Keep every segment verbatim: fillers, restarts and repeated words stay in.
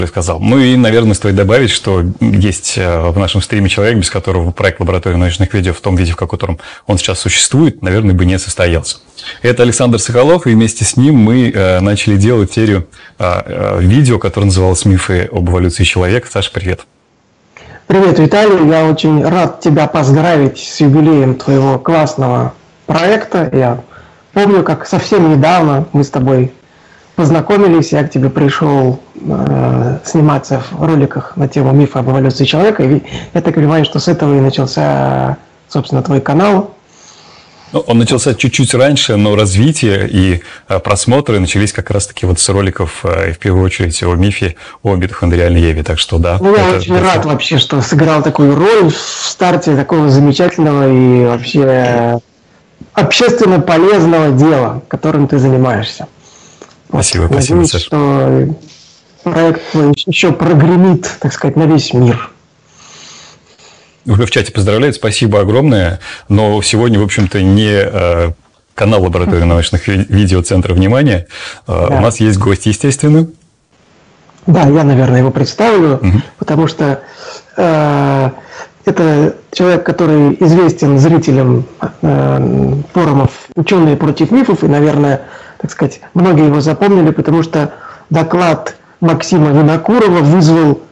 сказал. Ну и, наверное, стоит добавить, что есть в нашем стриме человек, без которого проект лаборатории научных видео в том виде, в котором он сейчас существует, наверное, бы не состоялся. Это Александр Соколов, и вместе с ним мы начали делать серию видео, которое называлось «Мифы об эволюции человека». Саша, привет. Привет, Виталий. Я очень рад тебя поздравить с юбилеем твоего классного проекта. Я помню, как совсем недавно мы с тобой познакомились, я к тебе пришел э, сниматься в роликах на тему мифа об эволюции человека. И я так понимаю, что с этого и начался, собственно, твой канал. Ну, он начался чуть-чуть раньше, но развитие и э, просмотры начались как раз-таки вот с роликов, э, в первую очередь, о мифе о митохондриальной Еве. Так что да. Ну, я это, очень это... рад вообще, что сыграл такую роль в старте такого замечательного и вообще общественно полезного дела, которым ты занимаешься. Спасибо, вот, спасибо, надеюсь, Саша. что проект еще прогремит, так сказать, на весь мир. Уже в чате поздравляют, спасибо огромное. Но сегодня, в общем-то, не э, канал лаборатории научных видео Центра внимания. Э, да. У нас есть гость, естественно. Да, я, наверное, его представлю, угу. потому что э, это человек, который известен зрителям э, форумов «Ученые против мифов», и, наверное, так сказать, многие его запомнили, потому что доклад Максима Винокурова вызвал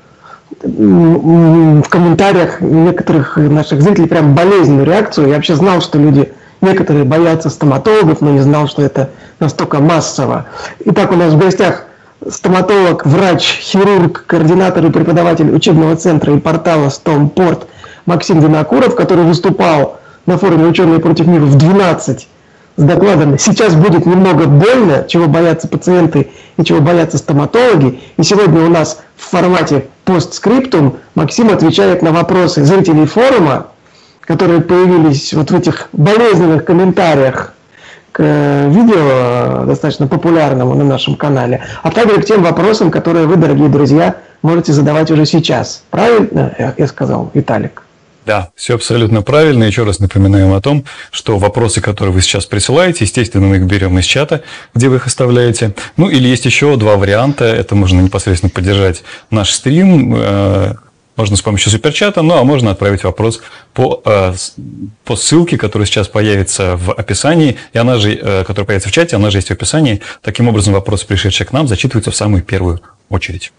в комментариях некоторых наших зрителей прям болезненную реакцию. Я вообще знал, что люди, некоторые боятся стоматологов, но не знал, что это настолько массово. Итак, у нас в гостях стоматолог, врач, хирург, координатор и преподаватель учебного центра и портала «Стомпорт» Максим Винокуров, который выступал на форуме «Ученые против мифов» в двенадцать с докладом «Сейчас будет немного больно, чего боятся пациенты и чего боятся стоматологи». И сегодня у нас в формате постскриптум Максим отвечает на вопросы зрителей форума, которые появились вот в этих болезненных комментариях к видео, достаточно популярному на нашем канале, а также к тем вопросам, которые вы, дорогие друзья, можете задавать уже сейчас. Правильно я сказал, Виталик? Да, все абсолютно правильно. Еще раз напоминаем о том, что вопросы, которые вы сейчас присылаете, естественно, мы их берем из чата, где вы их оставляете. Ну, или есть еще два варианта. Это можно непосредственно поддержать наш стрим, э, можно с помощью суперчата, ну, а можно отправить вопрос по, э, по ссылке, которая сейчас появится в описании, и она же, э, которая появится в чате, она же есть в описании. Таким образом, вопрос, пришедший к нам, зачитывается в самую первую очередь.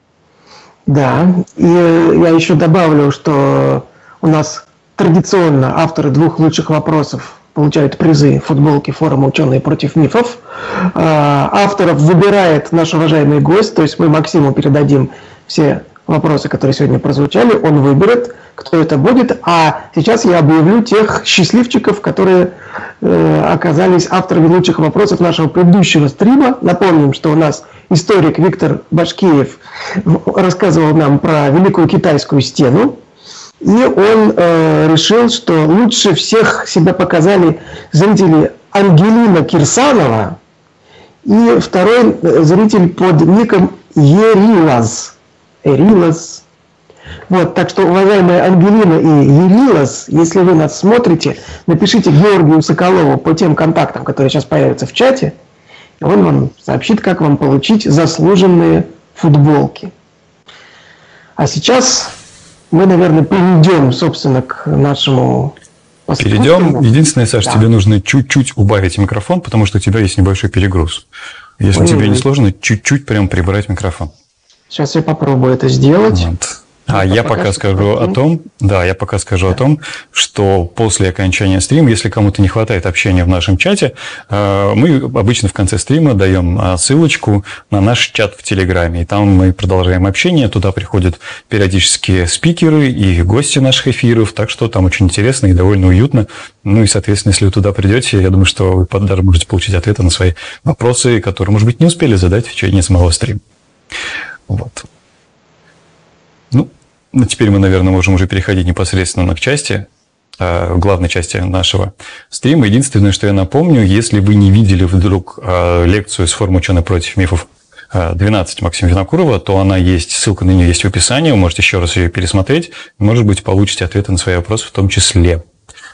Да, и я еще добавлю, что у нас традиционно авторы двух лучших вопросов получают призы футболки форума «Ученые против мифов». Авторов выбирает наш уважаемый гость, то есть мы Максиму передадим все вопросы, которые сегодня прозвучали, он выберет, кто это будет. А сейчас я объявлю тех счастливчиков, которые э, оказались авторами лучших вопросов нашего предыдущего стрима. Напомним, что у нас историк Виктор Башкиев рассказывал нам про Великую Китайскую стену. И он э, решил, что лучше всех себя показали зрители Ангелина Кирсанова и второй зритель под ником Ерилас. Ерилас. Вот, так что, уважаемые Ангелина и Ерилас, если вы нас смотрите, напишите Георгию Соколову по тем контактам, которые сейчас появятся в чате, и он вам сообщит, как вам получить заслуженные футболки. А сейчас мы, наверное, перейдем, собственно, к нашему поступку. Перейдем. Единственное, Саш, да. тебе нужно чуть-чуть убавить микрофон, потому что у тебя есть небольшой перегруз. Если Ой, тебе не сложно, чуть-чуть прям прибрать микрофон. Сейчас я попробую это сделать. Вот. А я пока, пока скажу о том, да, я пока скажу да. о том, что после окончания стрима, если кому-то не хватает общения в нашем чате, мы обычно в конце стрима даем ссылочку на наш чат в Телеграме. И там мы продолжаем общение, туда приходят периодически спикеры и гости наших эфиров, так что там очень интересно и довольно уютно. Ну и, соответственно, если вы туда придете, я думаю, что вы даже можете получить ответы на свои вопросы, которые, может быть, не успели задать в течение самого стрима. Вот. Ну, теперь мы, наверное, можем уже переходить непосредственно к части, к главной части нашего стрима. Единственное, что я напомню, если вы не видели вдруг лекцию с форума «Ученые против мифов» двенадцать Максима Винокурова, то она есть, ссылка на нее есть в описании, вы можете еще раз ее пересмотреть, и, может быть, получите ответы на свои вопросы в том числе.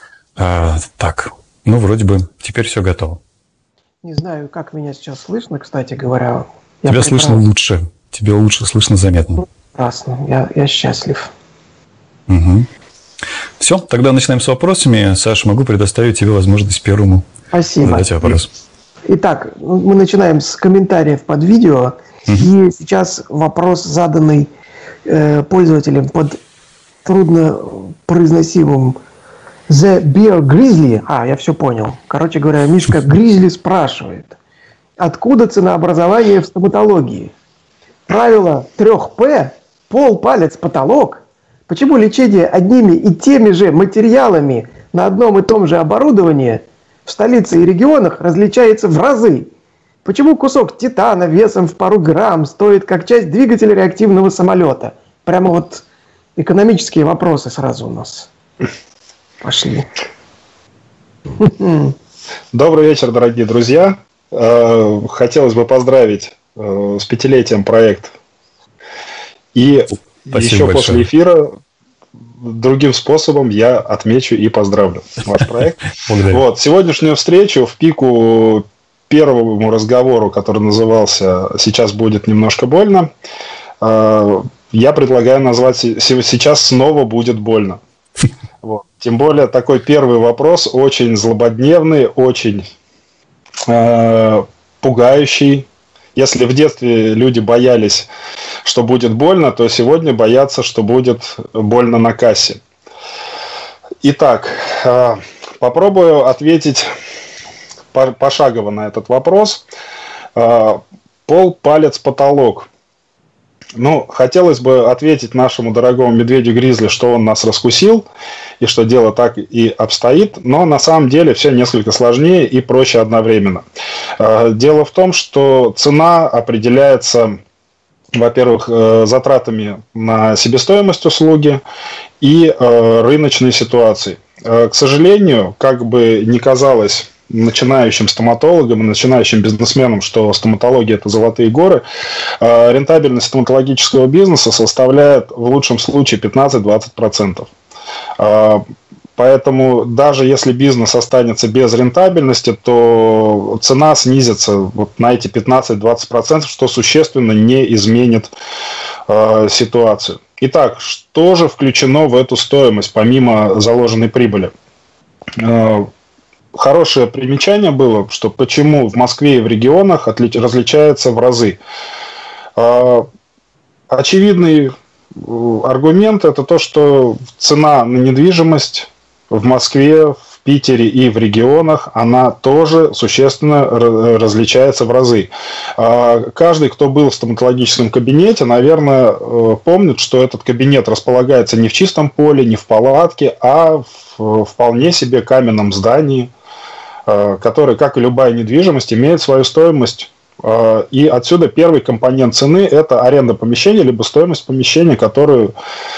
Так, ну, вроде бы теперь все готово. Не знаю, как меня сейчас слышно, кстати говоря. Я Тебя прибрал... слышно лучше. Тебе лучше слышно, заметно. Прекрасно, я, я счастлив. Угу. Все, тогда начинаем с вопросами. Саша, могу предоставить тебе возможность первому Спасибо. задать вопрос. Итак, мы начинаем с комментариев под видео. Угу. И сейчас вопрос, заданный э, пользователем под труднопроизносимым The Bear Grizzly. А, я все понял. Короче говоря, Мишка Гризли спрашивает. Откуда ценообразование в стоматологии? Правило трех П – пол, палец, потолок. Почему лечение одними и теми же материалами на одном и том же оборудовании в столице и регионах различается в разы? Почему кусок титана весом в пару грамм стоит как часть двигателя реактивного самолета? Прямо вот экономические вопросы сразу у нас пошли. Добрый вечер, дорогие друзья. Хотелось бы поздравить с пятилетием проект. И Спасибо еще большое. После эфира другим способом я отмечу и поздравлю ваш проект. Вот, сегодняшнюю встречу в пику первому разговору, который назывался «Сейчас будет немножко больно», я предлагаю назвать «Сейчас снова будет больно». Вот. Тем более такой первый вопрос очень злободневный, очень э, пугающий. Если в детстве люди боялись, что будет больно, то сегодня боятся, что будет больно на кассе. Итак, э, попробую ответить пошагово на этот вопрос. Э, пол, палец, потолок. Ну, хотелось бы ответить нашему дорогому медведю Гризли, что он нас раскусил, и что дело так и обстоит, но на самом деле все несколько сложнее и проще одновременно. Дело в том, что цена определяется, во-первых, затратами на себестоимость услуги и рыночной ситуацией. К сожалению, как бы ни казалось начинающим стоматологам и начинающим бизнесменам, что стоматология – это золотые горы, рентабельность стоматологического бизнеса составляет в лучшем случае пятнадцать-двадцать процентов. Поэтому даже если бизнес останется без рентабельности, то цена снизится вот на эти пятнадцать-двадцать процентов, что существенно не изменит ситуацию. Итак, что же включено в эту стоимость, помимо заложенной прибыли? Хорошее примечание было, что почему в Москве и в регионах отли- различается в разы. Очевидный аргумент – это то, что цена на недвижимость в Москве, в Питере и в регионах, она тоже существенно различается в разы. Каждый, кто был в стоматологическом кабинете, наверное, помнит, что этот кабинет располагается не в чистом поле, не в палатке, а в вполне себе каменном здании, который, как и любая недвижимость, имеет свою стоимость. И отсюда первый компонент цены – это аренда помещения, либо стоимость помещения, которую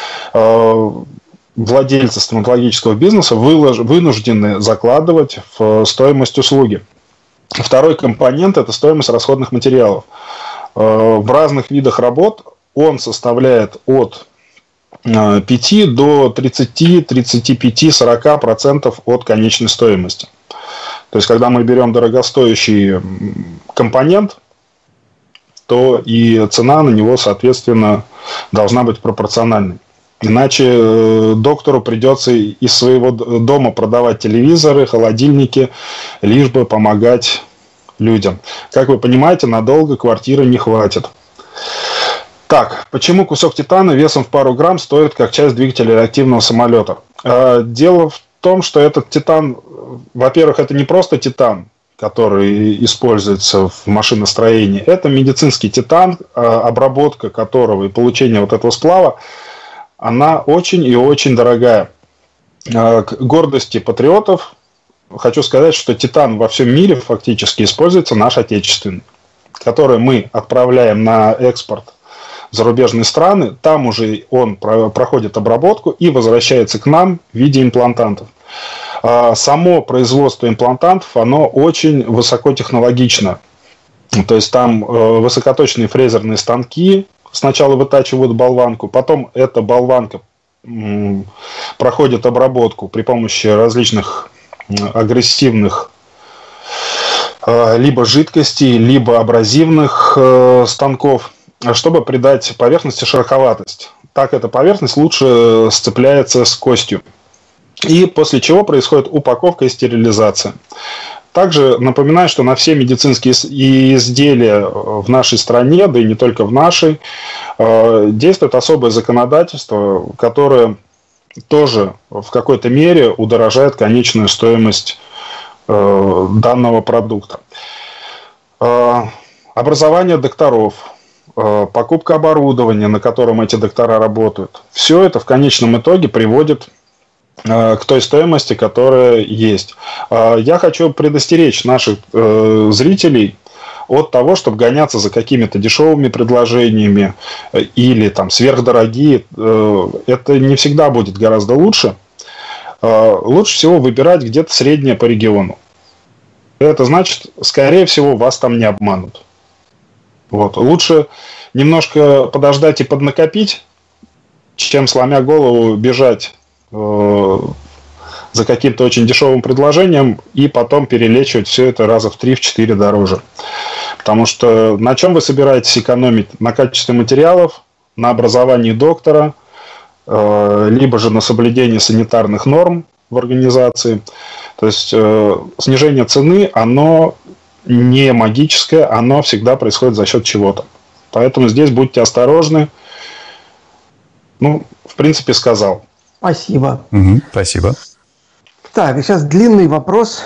владельцы стоматологического бизнеса вынуждены закладывать в стоимость услуги. Второй компонент – это стоимость расходных материалов. В разных видах работ он составляет от пяти до тридцати, тридцати пяти, сорока процентов от конечной стоимости. То есть, когда мы берем дорогостоящий компонент, то и цена на него, соответственно, должна быть пропорциональной. Иначе доктору придется из своего дома продавать телевизоры, холодильники, лишь бы помогать людям. Как вы понимаете, надолго квартиры не хватит. Так, почему кусок титана весом в пару грамм стоит как часть двигателя реактивного самолета? Дело в В том, что этот титан, во-первых, это не просто титан, который используется в машиностроении, это медицинский титан, обработка которого и получение вот этого сплава, она очень и очень дорогая. К гордости патриотов хочу сказать, что титан во всем мире фактически используется наш отечественный, который мы отправляем на экспорт в зарубежные страны, там уже он проходит обработку и возвращается к нам в виде имплантантов. Само производство имплантантов, оно очень высокотехнологично. То есть там высокоточные фрезерные станки сначала вытачивают болванку, потом эта болванка проходит обработку при помощи различных агрессивных либо жидкостей, либо абразивных станков. чтобы придать поверхности шероховатость. Так эта поверхность лучше сцепляется с костью. И после чего происходит упаковка и стерилизация. Также напоминаю, что на все медицинские изделия в нашей стране, да и не только в нашей, действует особое законодательство, которое тоже в какой-то мере удорожает конечную стоимость данного продукта. Образование докторов, покупка оборудования, на котором эти доктора работают, все это в конечном итоге приводит к той стоимости, которая есть. Я хочу предостеречь наших зрителей от того, чтобы гоняться за какими-то дешевыми предложениями или там сверхдорогие. Это не всегда будет гораздо лучше. Лучше всего выбирать где-то среднее по региону. Это значит, скорее всего, вас там не обманут. Вот. Лучше немножко подождать и поднакопить, чем, сломя голову, бежать за каким-то очень дешевым предложением и потом перелечивать все это раза в три-четыре дороже. Потому что на чем вы собираетесь экономить? На качестве материалов, на образовании доктора, либо же на соблюдении санитарных норм в организации. То есть снижение цены, оно не магическое, оно всегда происходит за счет чего-то. Поэтому здесь будьте осторожны. Ну, в принципе, сказал. Спасибо. Угу, спасибо. Так, и сейчас длинный вопрос.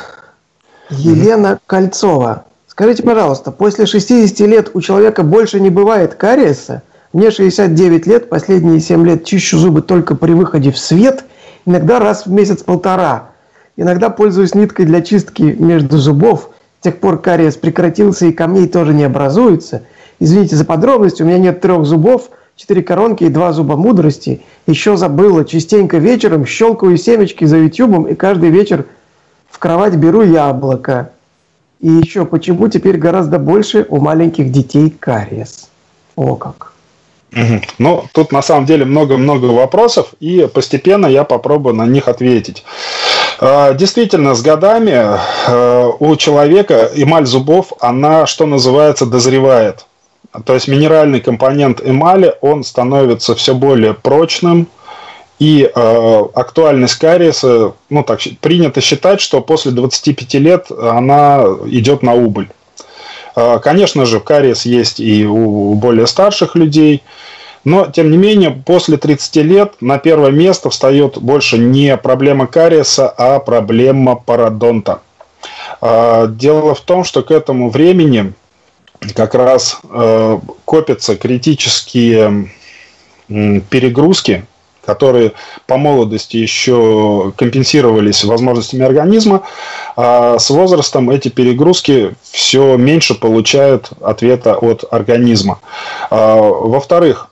Елена mm-hmm. Кольцова. Скажите, пожалуйста, после шестидесяти лет у человека больше не бывает кариеса? Мне шестьдесят девять лет, последние семь лет чищу зубы только при выходе в свет, иногда раз в месяц-полтора. Иногда пользуюсь ниткой для чистки между зубов. С тех пор кариес прекратился и камней тоже не образуется. Извините за подробности, у меня нет трех зубов, четыре коронки и два зуба мудрости. Еще забыла, частенько вечером щелкаю семечки за ютубом и каждый вечер в кровать беру яблоко. И еще, почему теперь гораздо больше у маленьких детей кариес? О как. Угу. Ну, тут на самом деле много-много вопросов, и постепенно я попробую на них ответить. Действительно, с годами у человека эмаль зубов, она, что называется, дозревает. То есть минеральный компонент эмали, он становится все более прочным, и э, актуальность кариеса, ну так принято считать, что после двадцати пяти лет она идет на убыль. Э, конечно же, кариес есть и у более старших людей, но тем не менее после тридцати лет на первое место встает больше не проблема кариеса, а проблема пародонта. Э, дело в том, что к этому времени как раз э, копятся критические э, перегрузки, которые по молодости еще компенсировались возможностями организма, а с возрастом эти перегрузки все меньше получают ответа от организма. А, во-вторых,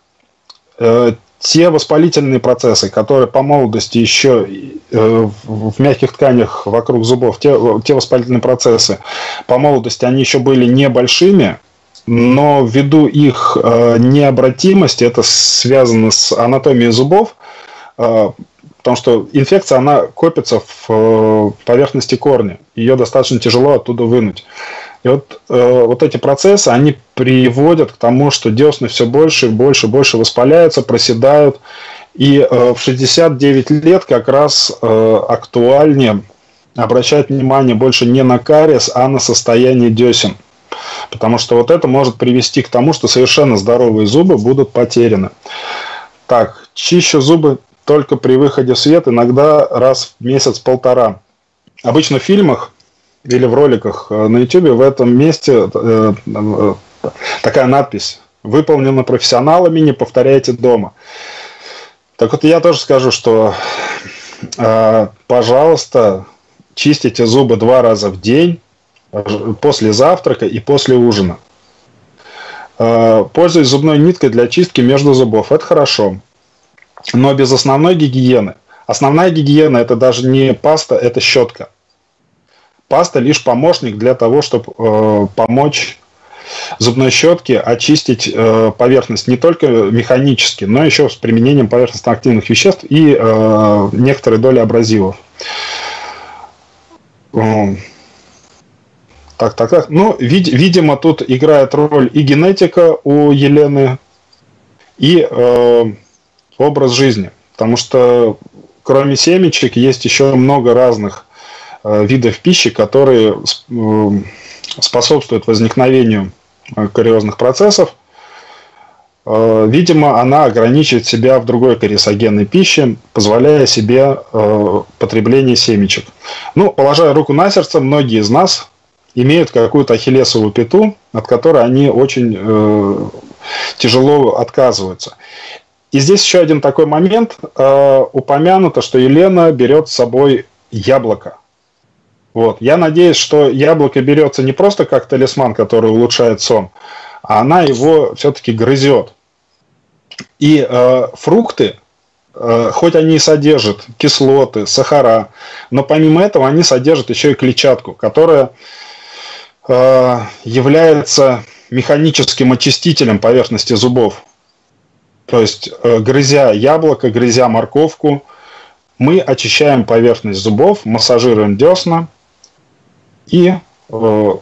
э, те воспалительные процессы, которые по молодости еще э, в мягких тканях вокруг зубов, те, те воспалительные процессы по молодости, они еще были небольшими, но ввиду их э, необратимости, это связано с анатомией зубов, э, потому что инфекция, она копится в э, поверхности корня, ее достаточно тяжело оттуда вынуть. И вот, э, вот эти процессы, они приводят к тому, что десны все больше и больше и больше воспаляются, проседают. И э, в шестьдесят девять лет как раз э, актуальнее обращать внимание больше не на кариес, а на состояние десен. Потому что вот это может привести к тому, что совершенно здоровые зубы будут потеряны. Так, чищу зубы только при выходе в свет, иногда раз в месяц-полтора. Обычно в фильмах или в роликах на YouTube в этом месте э, э, такая надпись: выполнено профессионалами, не повторяйте дома. Так вот, я тоже скажу, что э, пожалуйста, чистите зубы два раза в день, после завтрака и после ужина. Э, пользуюсь зубной ниткой для чистки между зубов. Это хорошо. Но без основной гигиены. Основная гигиена — это даже не паста, это щетка. Паста лишь помощник для того, чтобы э, помочь зубной щетке очистить э, поверхность не только механически, но еще с применением поверхностно-активных веществ и э, некоторой доли абразивов. Э, Так, так, так. Ну, вид, видимо, тут играет роль и генетика у Елены, и э, образ жизни. Потому что кроме семечек есть еще много разных э, видов пищи, которые э, способствуют возникновению э, кариозных процессов. Э, видимо, она ограничивает себя в другой кариесогенной пище, позволяя себе э, потребление семечек. Ну, положа руку на сердце, многие из нас имеют какую-то ахиллесовую пяту, от которой они очень э, тяжело отказываются. И здесь еще один такой момент. Э, упомянуто, что Елена берет с собой яблоко. Вот. Я надеюсь, что яблоко берется не просто как талисман, который улучшает сон, а она его все-таки грызет. И э, фрукты, э, хоть они и содержат кислоты, сахара, но помимо этого они содержат еще и клетчатку, которая э, является механическим очистителем поверхности зубов. То есть, э, грызя яблоко, грызя морковку, мы очищаем поверхность зубов, массажируем десна и э,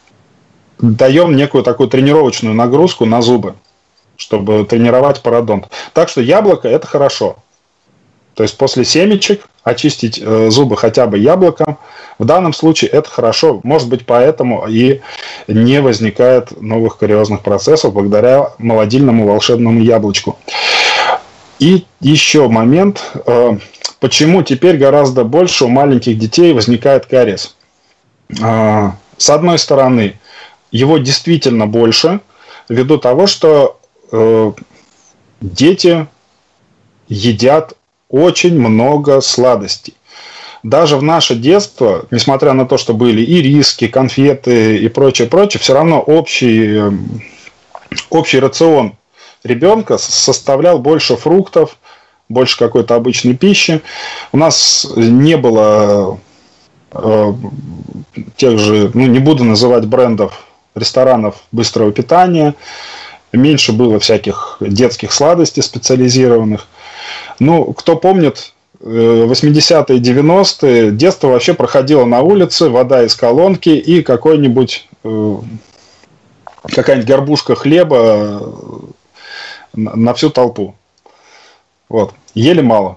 даем некую такую тренировочную нагрузку на зубы, чтобы тренировать пародонт. Так что яблоко – это хорошо. То есть, после семечек очистить э, зубы хотя бы яблоком, в данном случае это хорошо. Может быть, поэтому и не возникает новых кариозных процессов благодаря молодильному волшебному яблочку. И еще момент, э, почему теперь гораздо больше у маленьких детей возникает кариес. Э, с одной стороны, его действительно больше, ввиду того, что э, дети едят очень много сладостей. Даже в наше детство, несмотря на то, что были и риски, конфеты и прочее, прочее, все равно общий, общий рацион ребенка составлял больше фруктов, больше какой-то обычной пищи. У нас не было э, тех же, ну не буду называть брендов, ресторанов быстрого питания, меньше было всяких детских сладостей специализированных. Ну, кто помнит, восьмидесятые, девяностые, детство вообще проходило на улице, вода из колонки и какой-нибудь, какая-нибудь горбушка хлеба на всю толпу. Вот. Ели мало.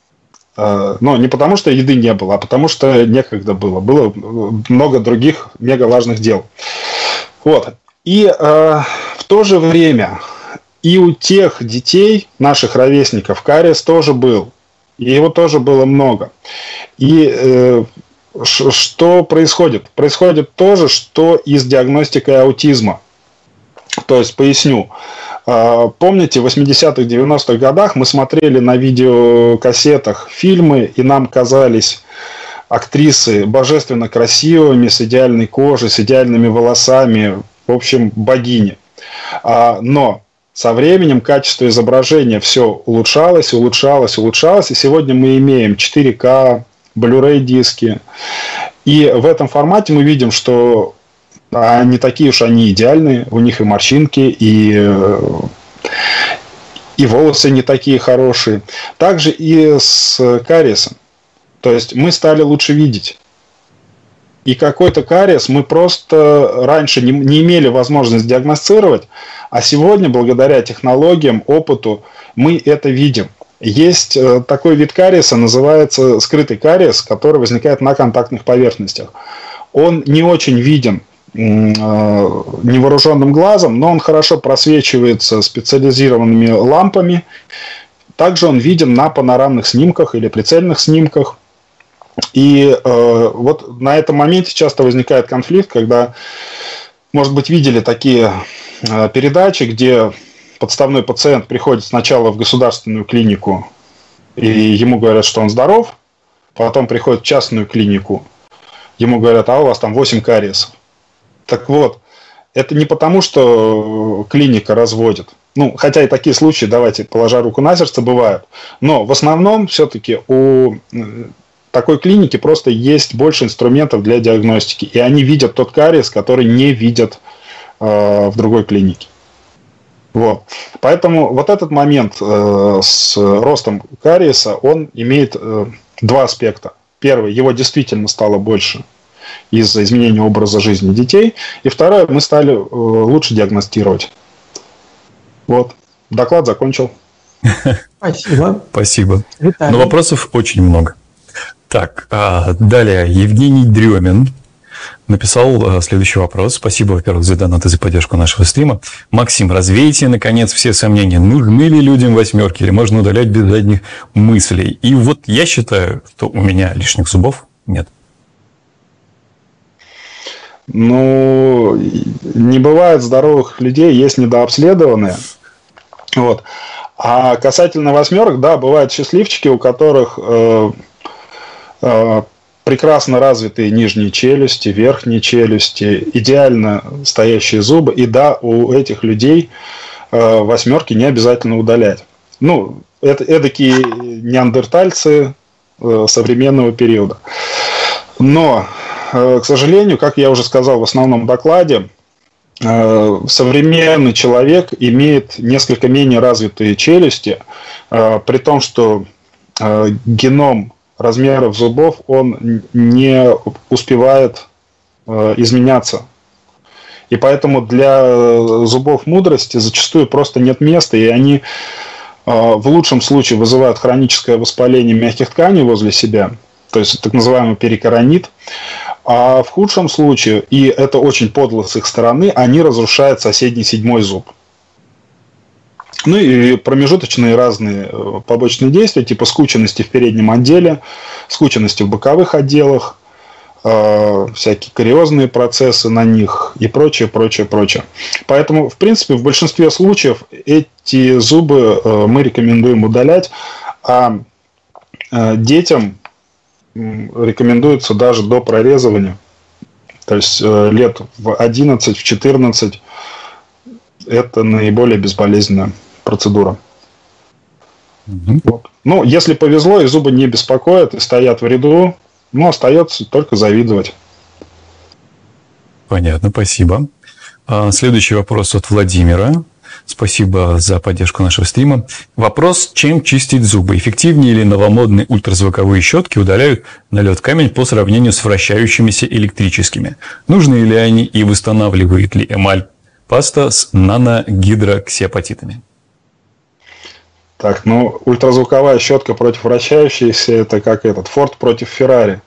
Но не потому, что еды не было, а потому, что некогда было. Было много других мега важных дел. Вот. И э, в то же время и у тех детей, наших ровесников, кариес тоже был. И его тоже было много. И э, ш, что происходит? Происходит то же, что и с диагностикой аутизма. То есть, поясню. Э, помните, в восьмидесятых, девяностых годах мы смотрели на видеокассетах фильмы, и нам казались актрисы божественно красивыми, с идеальной кожей, с идеальными волосами, в общем, богини. А, но со временем качество изображения все улучшалось, улучшалось, улучшалось. И сегодня мы имеем четыре ка, Blu-ray диски. И в этом формате мы видим, что не такие уж они идеальные. У них и морщинки, и, и волосы не такие хорошие. Также и с кариесом. То есть мы стали лучше видеть. И какой-то кариес мы просто раньше не, не имели возможности диагностировать, а сегодня, благодаря технологиям, опыту, мы это видим. Есть такой вид кариеса, называется скрытый кариес, который возникает на контактных поверхностях. Он не очень виден невооруженным глазом, но он хорошо просвечивается специализированными лампами. Также он виден на панорамных снимках или прицельных снимках. И э, вот на этом моменте часто возникает конфликт, когда, может быть, видели такие э, передачи, где подставной пациент приходит сначала в государственную клинику, и ему говорят, что он здоров, потом приходит в частную клинику, ему говорят, а у вас там восемь кариесов. Так вот, это не потому, что клиника разводит. Ну, хотя и такие случаи, давайте, положа руку на сердце, бывают. Но в основном все-таки у такой клиники просто есть больше инструментов для диагностики. И они видят тот кариес, который не видят э, в другой клинике. Вот. Поэтому вот этот момент э, с ростом кариеса, он имеет э, два аспекта. Первый, его действительно стало больше. из-за изменения образа жизни детей. И второе, мы стали лучше диагностировать. Вот. Доклад закончил. Спасибо. Спасибо. Виталий. Но вопросов очень много. Так, а далее Евгений Дремин написал следующий вопрос. Спасибо, во-первых, за донат и за поддержку нашего стрима. Максим, развейте, наконец, все сомнения. Нужны ли людям восьмерки или можно удалять без задних мыслей? И вот я считаю, что у меня лишних зубов нет. Ну, не бывает здоровых людей, есть недообследованные. Вот. А касательно восьмерок, да, бывают счастливчики, у которых э, э, прекрасно развитые нижние челюсти, верхние челюсти, идеально стоящие зубы. И да, у этих людей э, восьмерки не обязательно удалять. Ну, это эдакие неандертальцы э, современного периода. Но, э, к сожалению, как я уже сказал в основном докладе, э, современный человек имеет несколько менее развитые челюсти, э, при том, что э, геном размеров зубов, он не успевает э, изменяться. И поэтому для зубов мудрости зачастую просто нет места, и они э, в лучшем случае вызывают хроническое воспаление мягких тканей возле себя, то есть так называемый перикоронит, а в худшем случае, и это очень подло с их стороны, они разрушают соседний седьмой зуб. Ну и промежуточные разные побочные действия, типа скученности в переднем отделе, скученности в боковых отделах, э, всякие кариозные процессы на них и прочее, прочее, прочее. Поэтому, в принципе, в большинстве случаев эти зубы э, мы рекомендуем удалять, а э, детям рекомендуется даже до прорезывания, то есть э, лет в одиннадцать, в четырнадцать это наиболее безболезненная процедура. Угу. Вот. Ну, если повезло, и зубы не беспокоят, и стоят в ряду, ну, остается только завидовать. Понятно, спасибо. Следующий вопрос от Владимира. Спасибо за поддержку нашего стрима. Вопрос, чем чистить зубы? Эффективнее ли новомодные ультразвуковые щетки удаляют налет камень по сравнению с вращающимися электрическими? Нужны ли они и восстанавливает ли эмаль паста с наногидроксиапатитами? Так, ну, ультразвуковая щетка против вращающейся, это как этот, Форд против Феррари.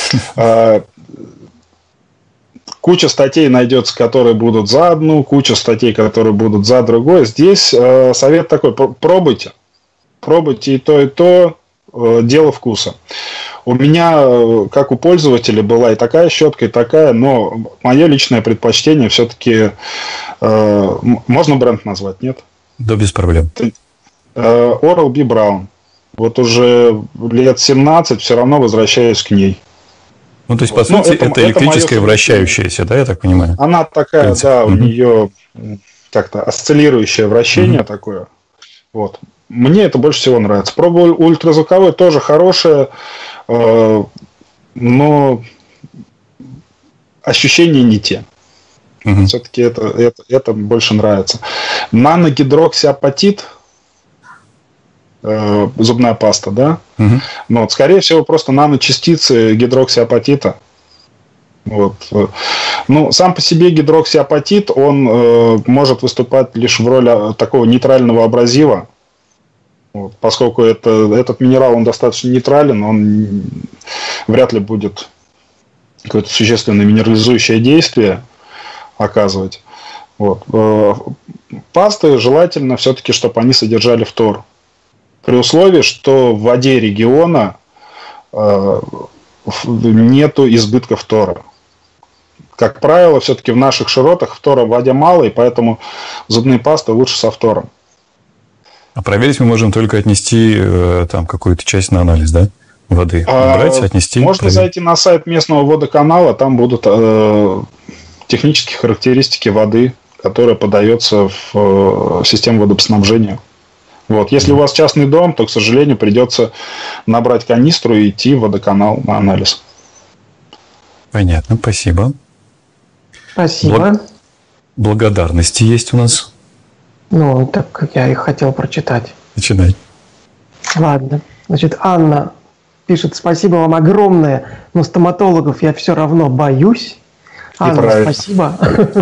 Куча статей найдется, которые будут за одну, куча статей, которые будут за другой. Здесь совет такой, пробуйте. Пробуйте и то, и то, дело вкуса. У меня, как у пользователя, была и такая щетка, и такая, но мое личное предпочтение все-таки... Можно бренд назвать, нет? Да, без проблем. Oral-B Braun. Вот уже лет семнадцать все равно возвращаюсь к ней. Ну, то есть, по вот. сути, ну, это, это электрическая это вращающаяся, да, я так понимаю? Она такая, да, у mm-hmm. нее как-то осциллирующее вращение mm-hmm. такое. Вот. Мне это больше всего нравится. Пробовал ультразвуковой, тоже хорошее, э, но ощущения не те. Mm-hmm. Все-таки это, это, это больше нравится. Наногидроксиапатит, э, зубная паста, да? Mm-hmm. Ну, вот, скорее всего, просто наночастицы гидроксиапатита. Вот. Ну, сам по себе гидроксиапатит, он э, может выступать лишь в роли такого нейтрального абразива. Вот, поскольку это, этот минерал, он достаточно нейтрален, он вряд ли будет какое-то существенное минерализующее действие оказывать. Вот. Пасты желательно все-таки, чтобы они содержали фтор. При условии, что в воде региона э, нету избытка фтора. Как правило, все-таки в наших широтах фтора в воде мало, и поэтому зубные пасты лучше со фтором. А проверить мы можем только отнести э, там какую-то часть на анализ, да? Воды. А, брать, отнести. Можно проверить. зайти на сайт местного водоканала, там будут э, технические характеристики воды, которая подается в э, систему водоснабжения. Вот. Если mm-hmm. у вас частный дом, то, к сожалению, придется набрать канистру и идти в водоканал на анализ. Понятно, спасибо. Спасибо. Благ... Благодарности есть у нас. Ну, так я их хотел прочитать. Начинай. Ладно. Значит, Анна пишет: спасибо вам огромное, но стоматологов я все равно боюсь. Анна, спасибо.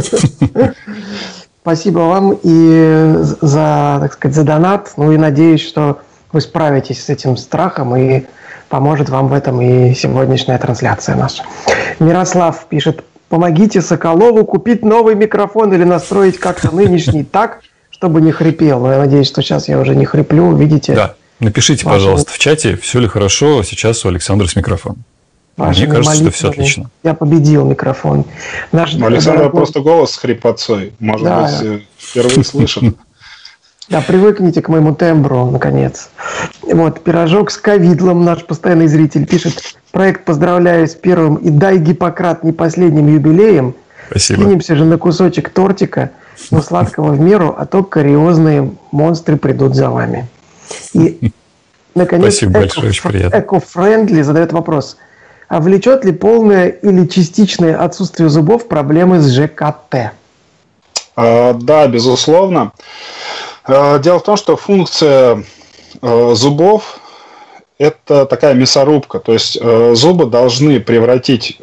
Спасибо вам и за, так сказать, за донат. Ну и надеюсь, что вы справитесь с этим страхом, и поможет вам в этом и сегодняшняя трансляция наша. Мирослав пишет: помогите Соколову купить новый микрофон или настроить как-то нынешний так, чтобы не хрипел. Но я надеюсь, что сейчас я уже не хриплю, видите? Да, напишите, ваши... пожалуйста, в чате, все ли хорошо сейчас у Александра с микрофоном. Мне кажется, что все отлично. Я победил микрофон. Наш у Александра дорогой... просто голос с хрипотцой. Может да. быть, впервые слышен. Да, привыкните к моему тембру, наконец. Вот, пирожок с ковидлом, наш постоянный зритель, пишет: проект поздравляю с первым и дай Гиппократ не последним юбилеем. Спасибо. Скинемся же на кусочек тортика, но сладкого в меру, а то кариозные монстры придут за вами. И, наконец, Спасибо большое, очень приятно. Эко-френдли задает вопрос: а влечет ли полное или частичное отсутствие зубов проблемы с ЖКТ? А, да, безусловно. Дело в том, что функция зубов – это такая мясорубка. То есть зубы должны превратить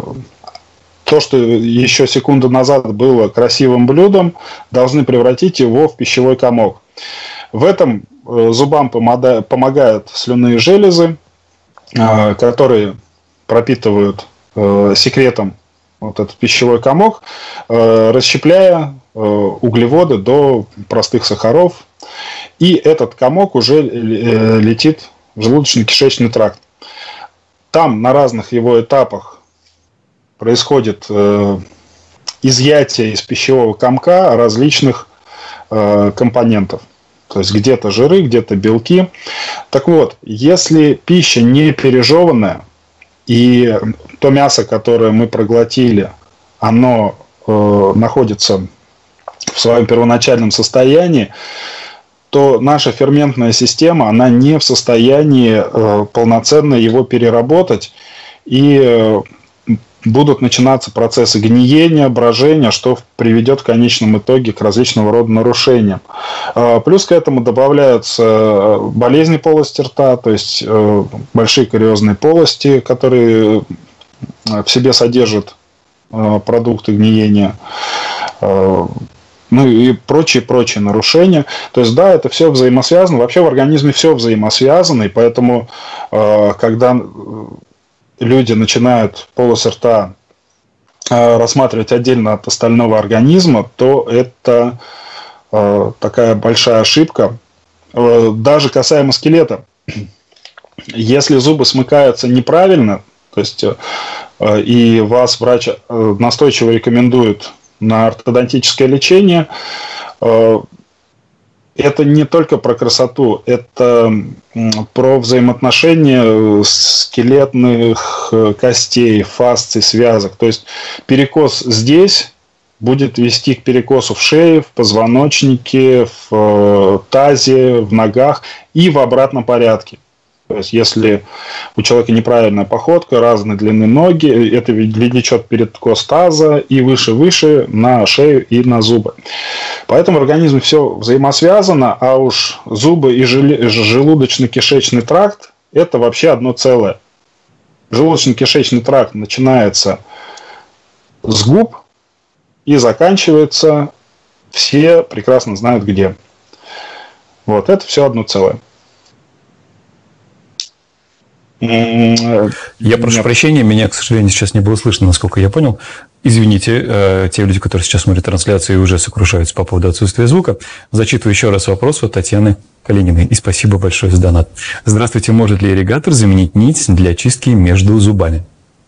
то, что еще секунду назад было красивым блюдом, должны превратить его в пищевой комок. В этом зубам помогают слюнные железы, которые пропитывают секретом вот этот пищевой комок, расщепляя углеводы до простых сахаров, и этот комок уже летит в желудочно-кишечный тракт. Там на разных его этапах происходит изъятие из пищевого комка различных компонентов. То есть где-то жиры, где-то белки. Так вот, если пища не пережеванная, и то мясо, которое мы проглотили, оно э, находится в своем первоначальном состоянии, то наша ферментная система, она не в состоянии э, полноценно его переработать, и э, будут начинаться процессы гниения, брожения, что приведет в конечном итоге к различного рода нарушениям. Э, плюс к этому добавляются болезни полости рта, то есть э, большие кариозные полости, которые в себе содержат э, продукты гниения, э, ну и прочие-прочие нарушения. То есть, да, это все взаимосвязано. Вообще в организме все взаимосвязано, и поэтому, э, когда люди начинают полость рта э, рассматривать отдельно от остального организма, то это э, такая большая ошибка. Э, даже касаемо скелета. Если зубы смыкаются неправильно, то есть э, и вас врач э, настойчиво рекомендует на ортодонтическое лечение, э, это не только про красоту, это про взаимоотношения скелетных костей, фасций, связок. То есть перекос здесь будет вести к перекосу в шее, в позвоночнике, в тазе, в ногах и в обратном порядке. То есть, если у человека неправильная походка, разной длины ноги, это влечет перекос таза и выше-выше на шею и на зубы. Поэтому в организме все взаимосвязано, а уж зубы и желудочно-кишечный тракт – это вообще одно целое. Желудочно-кишечный тракт начинается с губ и заканчивается, все прекрасно знают где. Вот, это все одно целое. Я прошу Нет. прощения, меня, к сожалению, сейчас не было слышно, насколько я понял. Извините, э, те люди, которые сейчас смотрят трансляцию и уже сокрушаются по поводу отсутствия звука. Зачитываю еще раз вопрос от Татьяны Калининой. И спасибо большое за донат. Здравствуйте, может ли ирригатор заменить нить для чистки между зубами?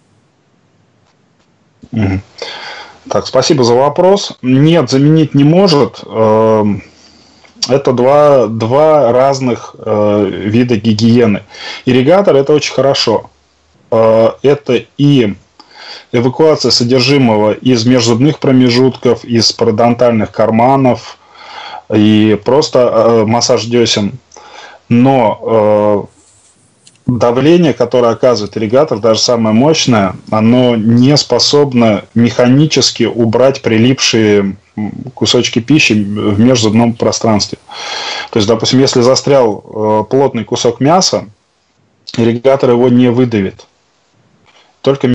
Так, спасибо за вопрос. Нет, заменить не может. Это два, два разных э, вида гигиены. Ирригатор – это очень хорошо. Э, это и эвакуация содержимого из межзубных промежутков, из пародонтальных карманов, и просто э, массаж десен. Но э, давление, которое оказывает ирригатор, даже самое мощное, оно не способно механически убрать прилипшие кусочки пищи в межзубном пространстве. То есть, допустим, если застрял плотный кусок мяса, ирригатор его не выдавит. Только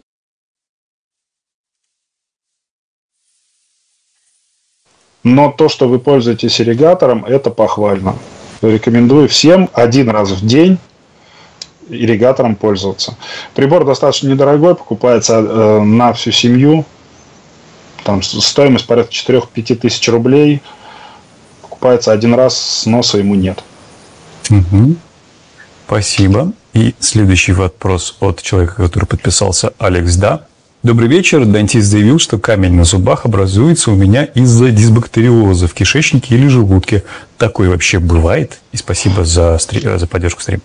Но то, что вы пользуетесь ирригатором, это похвально. Рекомендую всем один раз в день ирригатором пользоваться. Прибор достаточно недорогой, покупается э, на всю семью. Там стоимость порядка четыре-пять тысяч рублей. Покупается один раз, сноса ему нет. Угу. Спасибо. И следующий вопрос от человека, который подписался, Алекс Да. Добрый вечер. Дантист заявил, что камень на зубах образуется у меня из-за дисбактериоза в кишечнике или желудке. Такое вообще бывает? И спасибо за, стри... за поддержку стрима.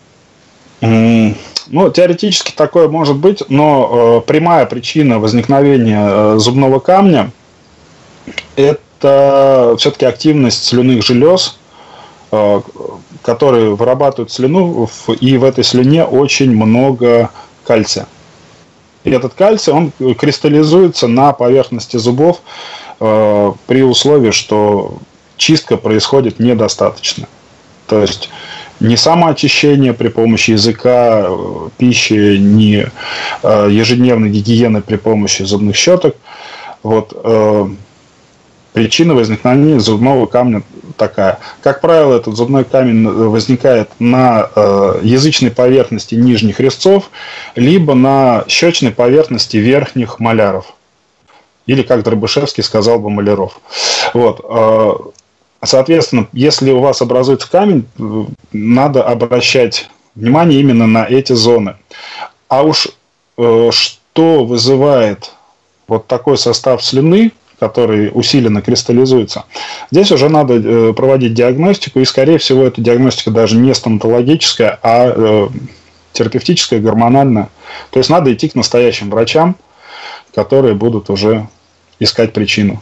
Mm, ну, теоретически такое может быть, но э, прямая причина возникновения э, зубного камня – это все-таки активность слюнных желез, э, которые вырабатывают слюну, и в этой слюне очень много кальция. И этот кальций, он кристаллизуется на поверхности зубов э, при условии, что чистка происходит недостаточно. То есть ни самоочищение при помощи языка, пищи, ни э, ежедневной гигиены при помощи зубных щеток. Вот, э, причина возникновения зубного камня такая. Как правило, этот зубной камень возникает на э, язычной поверхности нижних резцов, либо на щечной поверхности верхних маляров. Или, как Дробышевский сказал бы, маляров. Вот, э, соответственно, если у вас образуется камень, надо обращать внимание именно на эти зоны. А уж э, что вызывает вот такой состав слюны, который усиленно кристаллизуется, здесь уже надо проводить диагностику, и, скорее всего, эта диагностика даже не стоматологическая, а терапевтическая, гормональная. То есть надо идти к настоящим врачам, которые будут уже искать причину.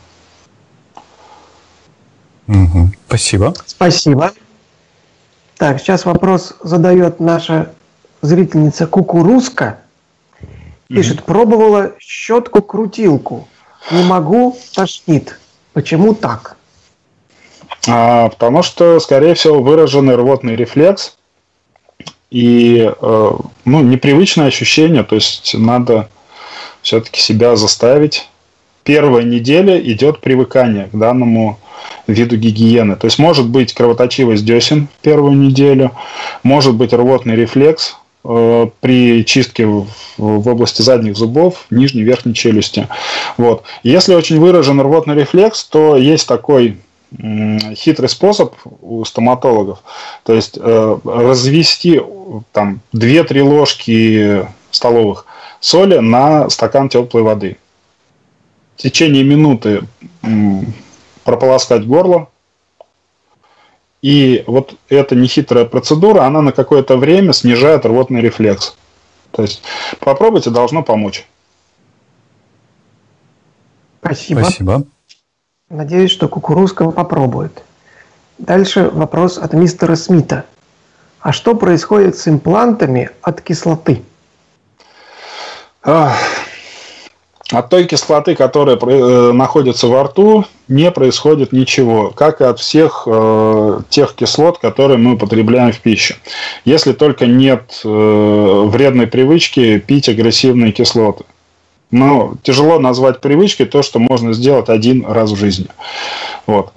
Угу. Спасибо. Спасибо. Так, сейчас вопрос задает наша зрительница Кукурузка. Пишет, пробовала щетку-крутилку. Не могу, тошнит. Почему так? А, потому что, скорее всего, выраженный рвотный рефлекс и э, ну, непривычное ощущение. То есть надо все-таки себя заставить. Первая неделя идет привыкание к данному виду гигиены. То есть может быть кровоточивость десен в первую неделю, может быть рвотный рефлекс при чистке в, в области задних зубов, нижней и верхней челюсти. Вот. Если очень выражен рвотный рефлекс, то есть такой м, хитрый способ у стоматологов. То есть э, развести там две-три ложки столовых соли на стакан теплой воды. В течение минуты м, прополоскать горло. И вот эта нехитрая процедура, она на какое-то время снижает рвотный рефлекс. То есть попробуйте, должно помочь. Спасибо. Спасибо. Надеюсь, что Кукурузка попробует. Дальше вопрос от мистера Смита. А что происходит с имплантами от кислоты? От той кислоты, которая находится во рту, не происходит ничего, как и от всех э, тех кислот, которые мы употребляем в пищу. Если только нет э, вредной привычки пить агрессивные кислоты. Но тяжело назвать привычкой то, что можно сделать один раз в жизни. Вот.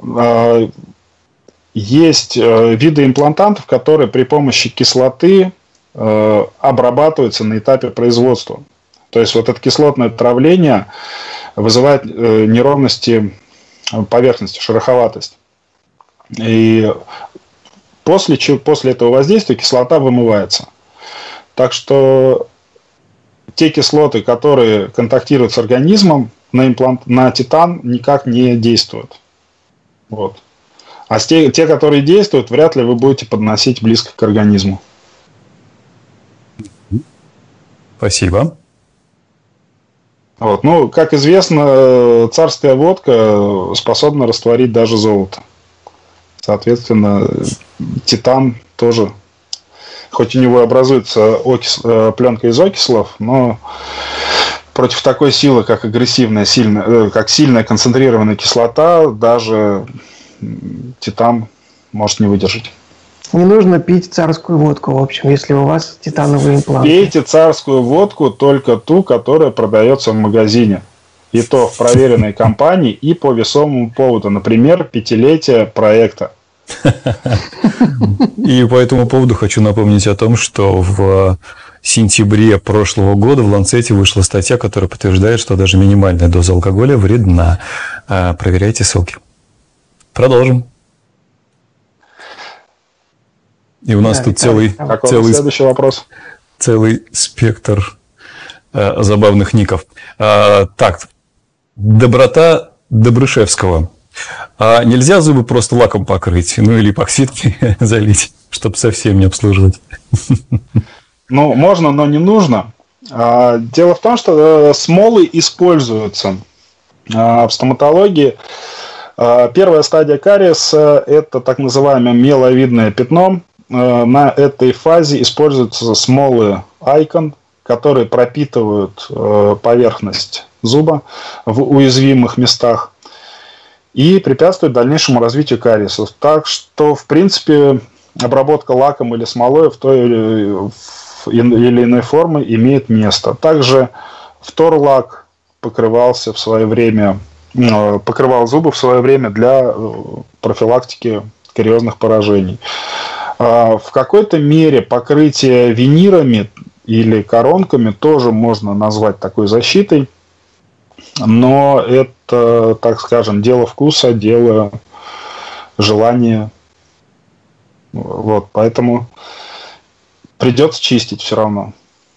Есть э, виды имплантантов, которые при помощи кислоты э, обрабатываются на этапе производства. То есть вот это кислотное травление вызывает э, неровности поверхности, шероховатость. И после, после этого воздействия кислота вымывается. Так что те кислоты, которые контактируют с организмом, на, имплант, на титан никак не действуют. Вот. А те, те, которые действуют, вряд ли вы будете подносить близко к организму. Спасибо. Вот. Ну, как известно, царская водка способна растворить даже золото. Соответственно, титан тоже, хоть у него образуется окис, пленка из окислов, но против такой силы, как агрессивная, сильная, как сильная концентрированная кислота, даже титан может не выдержать. Не нужно пить царскую водку, в общем, если у вас титановые импланты. Пейте царскую водку только ту, которая продается в магазине. И то в проверенной компании и по весомому поводу. Например, пятилетие проекта. И по этому поводу хочу напомнить о том, что в сентябре прошлого года в Ланцете вышла статья, которая подтверждает, что даже минимальная доза алкоголя вредна. Проверяйте ссылки. Продолжим. И у нас да, тут целый, целый, следующий вопрос? целый спектр э, забавных ников. А, так, доброта Добрышевского. А нельзя зубы просто лаком покрыть, ну или эпоксидкой залить, чтобы совсем не обслуживать? Ну, можно, но не нужно. Дело в том, что смолы используются в стоматологии. Первая стадия кариеса – это так называемое меловидное пятно. На этой фазе используются смолы Icon, которые пропитывают поверхность зуба в уязвимых местах и препятствуют дальнейшему развитию кариеса. Так что, в принципе, обработка лаком или смолой в той или иной форме имеет место. Также фторлак покрывался в свое время, покрывал зубы в свое время для профилактики кариозных поражений. В какой-то мере покрытие винирами или коронками тоже можно назвать такой защитой, но это, так скажем, дело вкуса, дело желания. Вот, поэтому придется чистить все равно.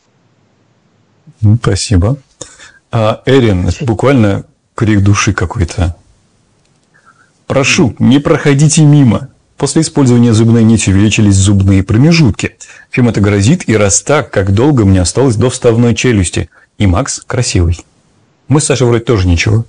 Спасибо. А, Эрин, это буквально крик души какой-то. Прошу, не проходите мимо. После использования зубной нити увеличились зубные промежутки. Чем это грозит и раз так, как долго мне осталось до вставной челюсти? И Макс красивый. Мы с Сашей вроде тоже ничего.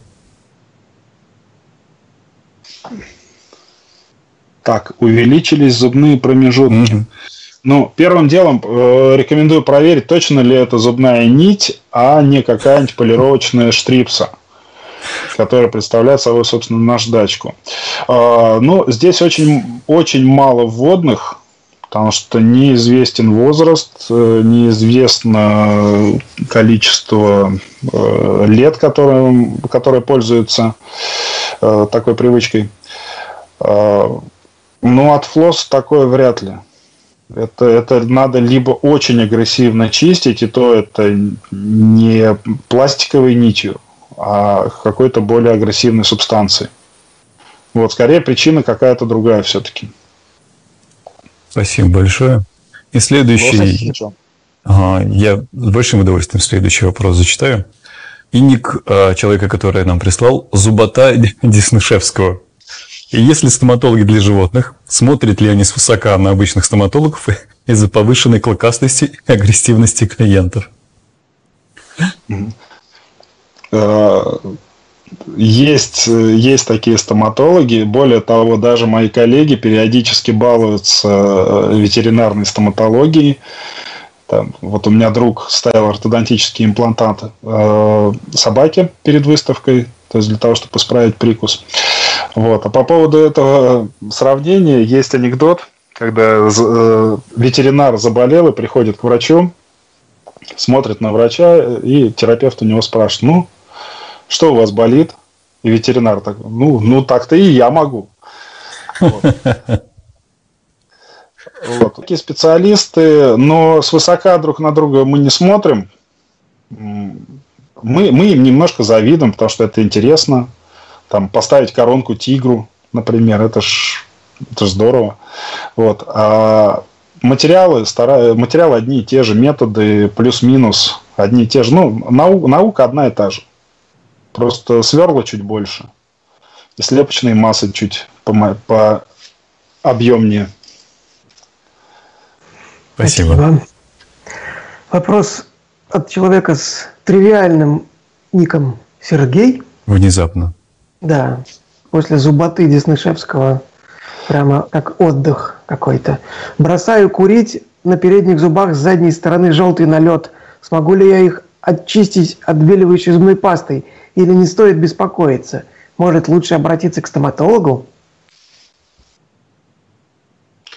Так, увеличились зубные промежутки. Угу. Ну, первым делом э, рекомендую проверить, точно ли это зубная нить, а не какая-нибудь полировочная штрипса, которая представляет собой, собственно, наждачку. Э, ну, здесь очень, очень мало вводных, потому что неизвестен возраст, э, неизвестно количество э, лет, которым, которые пользуются э, такой привычкой. Э, ну, от флосса такое вряд ли. Это, это надо либо очень агрессивно чистить, и то это не пластиковой нитью, а какой-то более агрессивной субстанцией. Вот, скорее причина какая-то другая все-таки. Спасибо большое. И следующий... Ага, я с большим удовольствием следующий вопрос зачитаю. И ник человека, который нам прислал, Зубота Деснышевского. И если стоматологи для животных, смотрят ли они свысока на обычных стоматологов из-за повышенной клыкастости и агрессивности клиентов? Есть, есть такие стоматологи. Более того, даже мои коллеги периодически балуются ветеринарной стоматологией. Там, вот у меня друг ставил ортодонтические имплантанты собаке перед выставкой, то есть для того, чтобы исправить прикус. Вот. А по поводу этого сравнения есть анекдот, когда ветеринар заболел и приходит к врачу, смотрит на врача, и терапевт у него спрашивает: ну, что у вас болит? И ветеринар так: ну, ну так-то и я могу. Вот. Вот. Такие специалисты, но свысока друг на друга мы не смотрим. Мы, мы им немножко завидуем, потому что это интересно. Там, поставить коронку тигру, например, это ж, это ж здорово. Вот. А материалы, стара... материалы одни и те же, методы плюс-минус одни и те же. Ну, нау... наука одна и та же. Просто сверла чуть больше. И слепочные массы чуть по, по объемнее. Спасибо. Спасибо. Вопрос от человека с тривиальным ником Сергей. Внезапно. Да, после Зуботы Деснышевского прямо как отдых какой-то. Бросаю курить, на передних зубах с задней стороны желтый налет. Смогу ли я их очистить отбеливающей зубной пастой? Или не стоит беспокоиться? Может, лучше обратиться к стоматологу?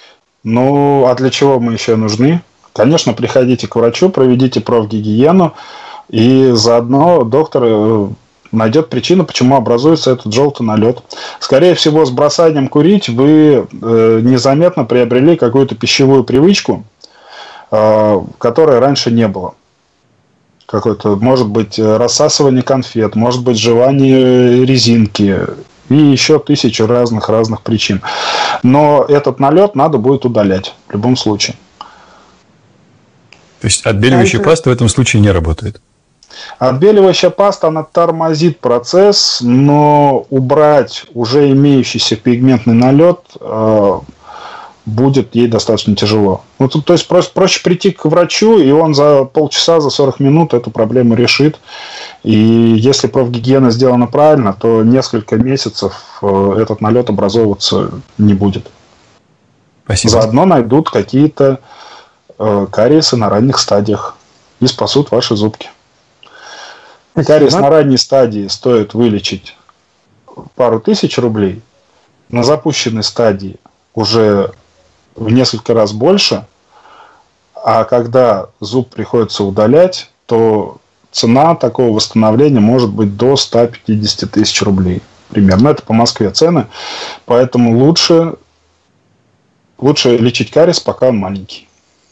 Ну, а для чего мы еще нужны? Конечно, приходите к врачу, проведите профгигиену, и заодно доктор найдет причину, почему образуется этот желтый налет. Скорее всего, с бросанием курить вы незаметно приобрели какую-то пищевую привычку, которой раньше не было. Какое-то, может быть, рассасывание конфет, может быть, жевание резинки и еще тысячу разных-разных причин. Но этот налет надо будет удалять в любом случае. То есть отбеливающая паста в этом случае не работает? Отбеливающая паста, она тормозит процесс, но убрать уже имеющийся пигментный налет э, будет ей достаточно тяжело. Ну, то, то есть проще, проще прийти к врачу, и он за полчаса, за сорок минут эту проблему решит. И если профгигиена сделана правильно, то несколько месяцев э, этот налет образовываться не будет. Спасибо. Заодно найдут какие-то э, кариесы на ранних стадиях и спасут ваши зубки. Кариес на ранней стадии стоит вылечить пару тысяч рублей. На запущенной стадии уже в несколько раз больше. А когда зуб приходится удалять, то цена такого восстановления может быть до ста пятидесяти тысяч рублей. Примерно. Это по Москве цены. Поэтому лучше, лучше лечить кариес, пока он маленький.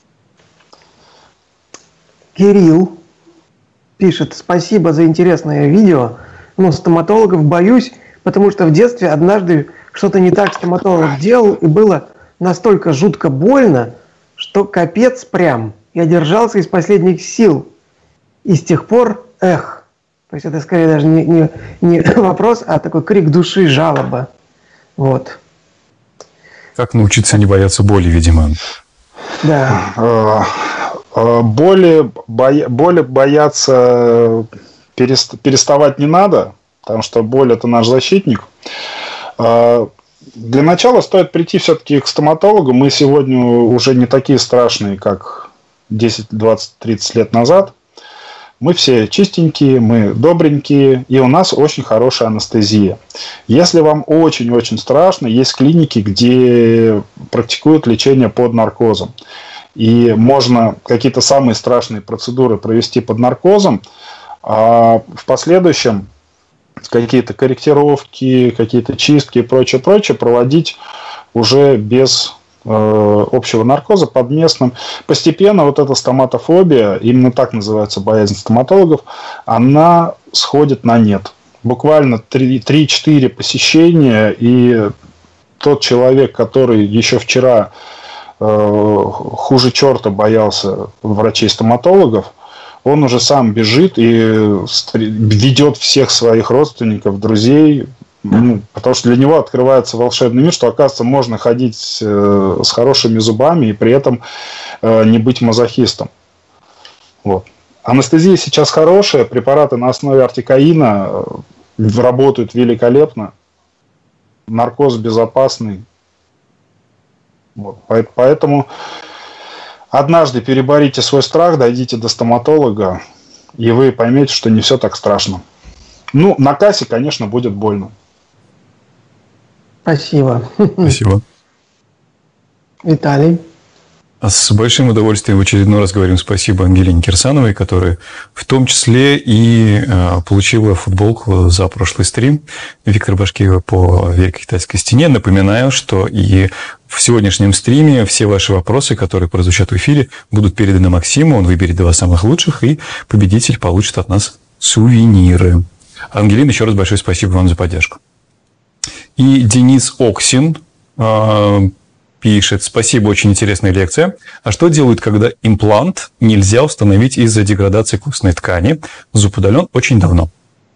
Кирилл пишет: спасибо за интересное видео, но стоматологов боюсь, потому что в детстве однажды что-то не так стоматолог делал, и было настолько жутко больно, что капец прям. Я держался из последних сил. И с тех пор, эх. То есть это скорее даже не, не, не вопрос, а такой крик души, жалоба. Вот. Как научиться не бояться боли, видимо. Да. Боли, боя, боли бояться переставать не надо, потому что боль – это наш защитник. Для начала стоит прийти все-таки к стоматологу. Мы сегодня уже не такие страшные, как десять, двадцать, тридцать лет назад. Мы все чистенькие, мы добренькие, и у нас очень хорошая анестезия. Если вам очень-очень страшно, есть клиники, где практикуют лечение под наркозом. И можно какие-то самые страшные процедуры провести под наркозом, а в последующем какие-то корректировки, какие-то чистки и прочее, прочее проводить уже без э, общего наркоза под местным. Постепенно вот эта стоматофобия, именно так называется боязнь стоматологов, она сходит на нет. Буквально три-четыре посещения, и тот человек, который еще вчера хуже черта боялся врачей-стоматологов, он уже сам бежит и ведет всех своих родственников, друзей, ну, потому что для него открывается волшебный мир, что, оказывается, можно ходить с хорошими зубами и при этом не быть мазохистом. Вот. Анестезия сейчас хорошая, препараты на основе ортикаина работают великолепно, наркоз безопасный. Вот. Поэтому однажды переборите свой страх, дойдите до стоматолога, и вы поймете, что не все так страшно. Ну, на кассе, конечно, будет больно. Спасибо. Спасибо. Виталий. С большим удовольствием в очередной раз говорим спасибо Ангелине Кирсановой, которая в том числе и э, получила футболку за прошлый стрим Виктора Башкиева по Великой Китайской стене. Напоминаю, что и в сегодняшнем стриме все ваши вопросы, которые прозвучат в эфире, будут переданы Максиму. Он выберет два самых лучших, и победитель получит от нас сувениры. Ангелина, еще раз большое спасибо вам за поддержку. И Денис Оксин э, пишет: спасибо, очень интересная лекция. А что делают, когда имплант нельзя установить из-за деградации костной ткани? Зуб удален очень давно.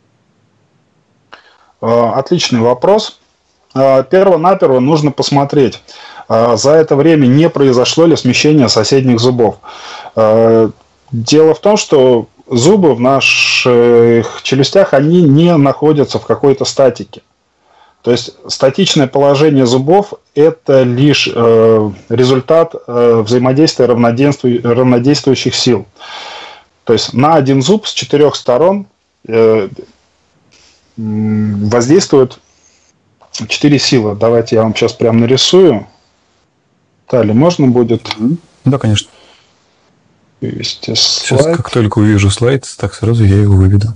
Отличный вопрос. Перво-наперво нужно посмотреть, за это время не произошло ли смещение соседних зубов. Дело в том, что зубы в наших челюстях, они не находятся в какой-то статике. То есть статичное положение зубов – это лишь э, результат э, взаимодействия равнодейству... равнодействующих сил. То есть на один зуб с четырех сторон э, воздействует четыре силы. Давайте я вам сейчас прям нарисую. Далее можно будет Да, конечно. вывести Сейчас, слайд. как только увижу слайд, так сразу я его выведу.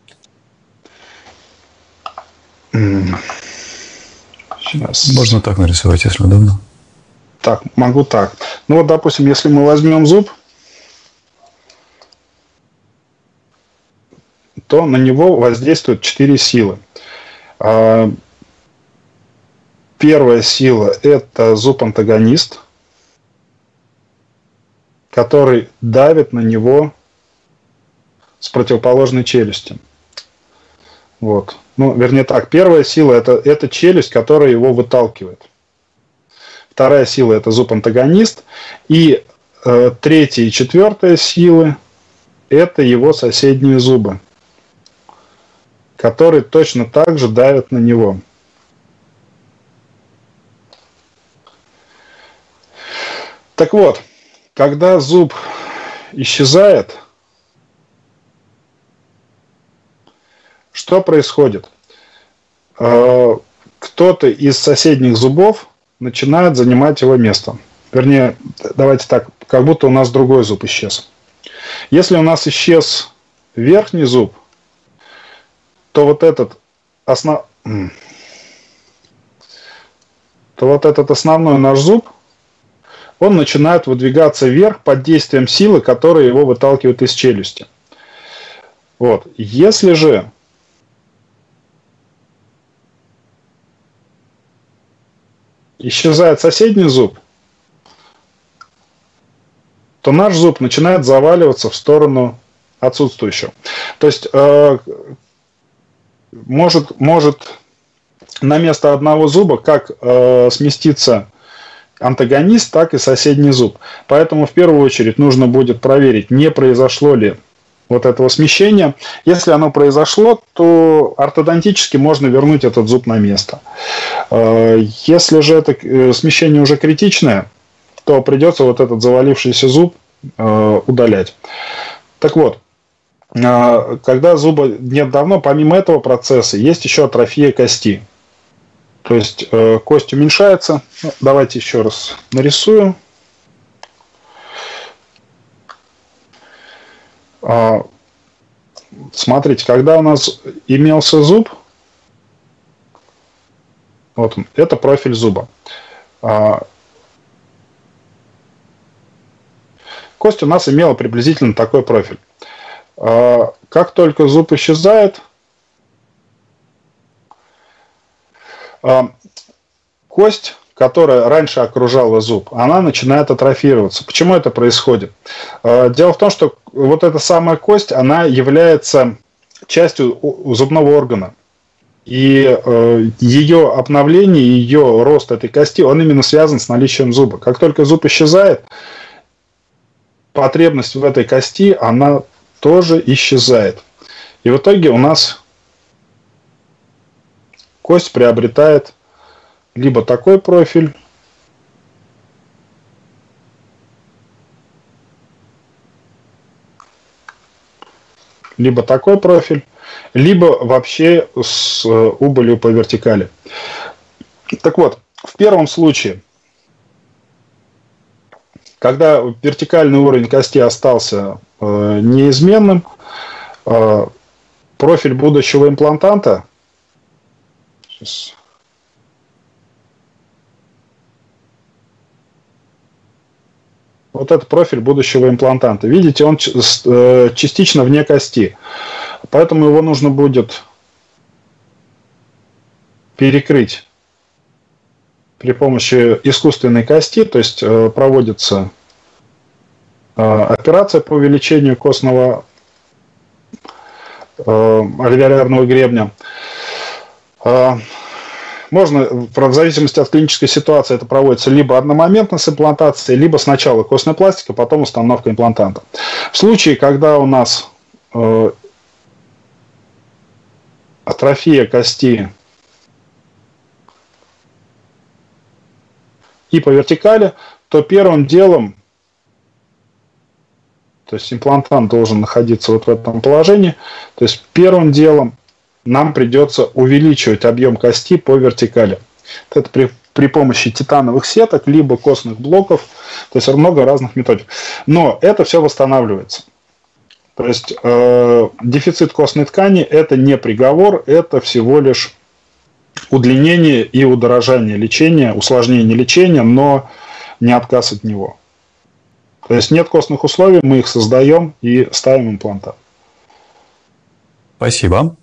Сейчас. Можно так нарисовать, если удобно. Так, могу так. Ну вот, допустим, если мы возьмем зуб, то на него воздействуют четыре силы. Первая сила – это зуб-антагонист, который давит на него с противоположной челюсти. Вот. Ну, вернее так, первая сила это, – это челюсть, которая его выталкивает. Вторая сила – это зуб-антагонист. И э, третья и четвертая силы – это его соседние зубы, которые точно так же давят на него. Так вот, когда зуб исчезает, что происходит? Кто-то из соседних зубов начинает занимать его место. Вернее, давайте так, как будто у нас другой зуб исчез. Если у нас исчез верхний зуб, то вот этот основ... то вот этот основной наш зуб, он начинает выдвигаться вверх под действием силы, которая его выталкивает из челюсти. Вот. Если же исчезает соседний зуб, то наш зуб начинает заваливаться в сторону отсутствующего. То есть э, может, может на место одного зуба как э, сместиться антагонист, так и соседний зуб. Поэтому в первую очередь нужно будет проверить, не произошло ли вот этого смещения. Если оно произошло, то ортодонтически можно вернуть этот зуб на место. Если же это смещение уже критичное, то придется вот этот завалившийся зуб удалять. Так вот, когда зуба нет давно, помимо этого процесса, есть еще атрофия кости. То есть кость уменьшается. Давайте еще раз нарисую. Смотрите, когда у нас имелся зуб, вот он, это профиль зуба. Кость у нас имела приблизительно такой профиль. Как только зуб исчезает, кость, которая раньше окружала зуб, она начинает атрофироваться. Почему это происходит? Дело в том, что вот эта самая кость, она является частью зубного органа. И ее обновление, ее рост этой кости, он именно связан с наличием зуба. Как только зуб исчезает, потребность в этой кости, она тоже исчезает. И в итоге у нас кость приобретает либо такой профиль, либо такой профиль, либо вообще с убылью по вертикали. Так вот, в первом случае, когда вертикальный уровень кости остался э, неизменным, э, профиль будущего имплантанта, сейчас, вот это профиль будущего имплантанта. Видите, он частично вне кости. Поэтому его нужно будет перекрыть при помощи искусственной кости. То есть проводится операция по увеличению костного альвеолярного гребня. Можно, в зависимости от клинической ситуации, это проводится либо одномоментно с имплантацией, либо сначала костная пластика, потом установка имплантанта. В случае, когда у нас э, атрофия кости и по вертикали, то первым делом, то есть имплантант должен находиться вот в этом положении, то есть первым делом нам придется увеличивать объем кости по вертикали. Это при, при помощи титановых сеток, либо костных блоков. То есть много разных методик. Но это все восстанавливается. То есть э, дефицит костной ткани – это не приговор, это всего лишь удлинение и удорожание лечения, усложнение лечения, но не отказ от него. То есть нет костных условий, мы их создаем и ставим имплантат. Спасибо.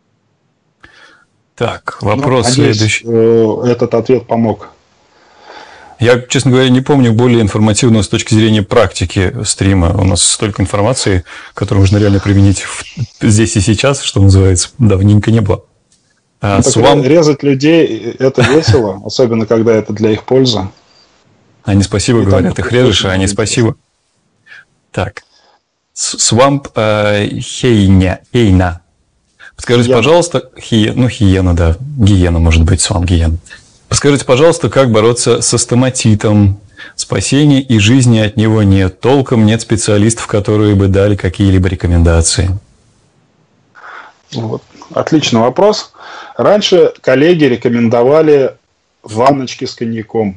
Так, вопрос ну, надеюсь, следующий. Этот ответ помог. Я, честно говоря, не помню более информативного с точки зрения практики стрима. У нас столько информации, которую можно реально применить здесь и сейчас, что называется, давненько не было. А ну, Swamp... Резать людей – это весело, особенно когда это для их пользы. Они спасибо и говорят, их режешь, а они спасибо. Так. Swamp э, Хейня. Хейна. Подскажите, Хиена. пожалуйста, хие... ну, хиена, да, гиена, может быть, Swamp гиена. Подскажите, пожалуйста, как бороться со стоматитом? Спасения и жизни от него нет. Толком нет специалистов, которые бы дали какие-либо рекомендации. Вот. Отличный вопрос. Раньше коллеги рекомендовали ванночки с коньяком.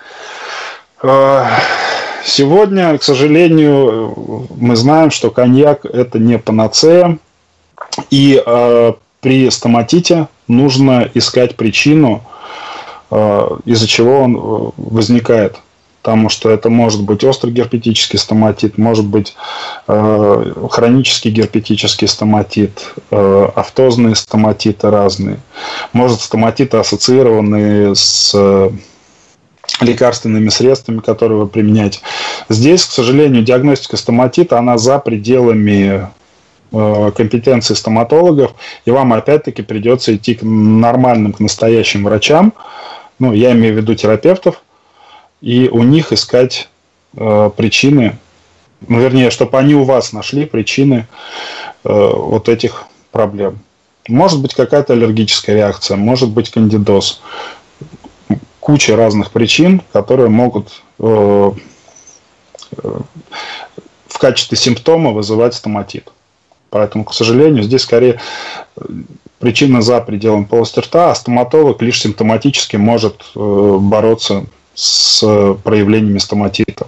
Сегодня, к сожалению, мы знаем, что коньяк – это не панацея. И э, при стоматите нужно искать причину, э, из-за чего он возникает. Потому что это может быть острый герпетический стоматит, может быть э, хронический герпетический стоматит, э, автозные стоматиты разные. Может стоматиты, ассоциированные с э, лекарственными средствами, которые вы применяете. Здесь, к сожалению, диагностика стоматита, она за пределами компетенции стоматологов, и вам опять-таки придется идти к нормальным, к настоящим врачам, ну, я имею в виду терапевтов, и у них искать э, причины, ну, вернее, чтобы они у вас нашли причины э, вот этих проблем. Может быть какая-то аллергическая реакция, может быть кандидоз, куча разных причин, которые могут э, э, в качестве симптома вызывать стоматит. Поэтому, к сожалению, здесь скорее причина за пределами полости рта, а стоматолог лишь симптоматически может э, бороться с проявлениями стоматита.